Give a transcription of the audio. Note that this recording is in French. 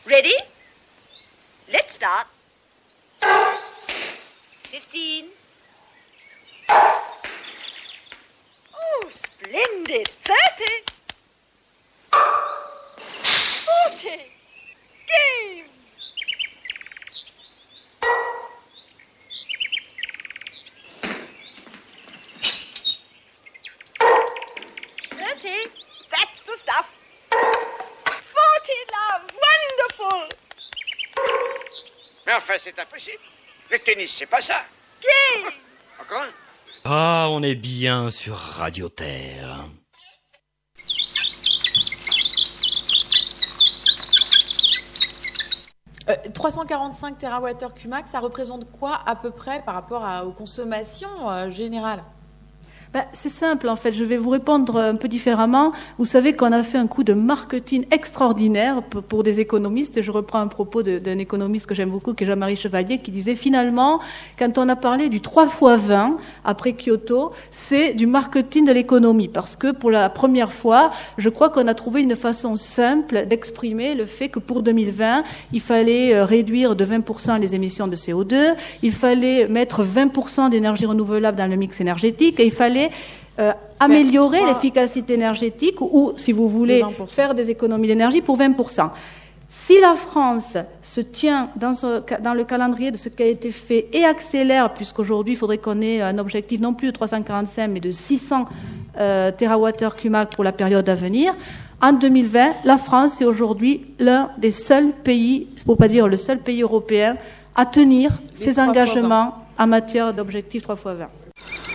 Ready? Let's start. 15. Oh, splendid. 30. 40. Game. 30. That's the stuff. 40, love. Wonderful. Mais enfin, c'est impossible. Le tennis, c'est pas ça. Game. Encore un. Ah, on est bien sur Radio Terre. Euh, 345 TWh, ça représente quoi à peu près par rapport aux consommations générales? C'est simple, en fait. Je vais vous répondre un peu différemment. Vous savez qu'on a fait un coup de marketing extraordinaire pour des économistes. Et je reprends un propos d'un économiste que j'aime beaucoup, qui est Jean-Marie Chevalier, qui disait finalement, quand on a parlé du 3 x 20 après Kyoto, c'est du marketing de l'économie. Parce que pour la première fois, je crois qu'on a trouvé une façon simple d'exprimer le fait que pour 2020, il fallait réduire de 20% les émissions de CO2, il fallait mettre 20% d'énergie renouvelable dans le mix énergétique, et il fallait améliorer l'efficacité énergétique ou, si vous voulez, faire des économies d'énergie pour 20%. Si la France se tient dans le calendrier de ce qui a été fait et accélère, puisqu'aujourd'hui, il faudrait qu'on ait un objectif non plus de 345, mais de 600 TWh pour la période à venir, en 2020, la France est aujourd'hui l'un des seuls pays, pour pas dire le seul pays européen, à tenir ses engagements en matière d'objectif 3 x 20.